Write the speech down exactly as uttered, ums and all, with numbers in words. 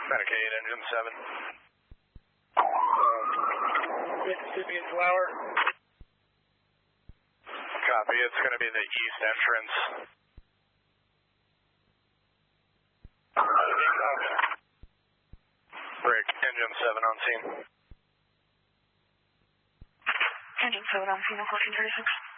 Medicaid, engine seven. Mississippi Flower. Copy, it's going to be the east entrance. Break, engine seven on scene. Engine seven on scene, fourteen thirty-six.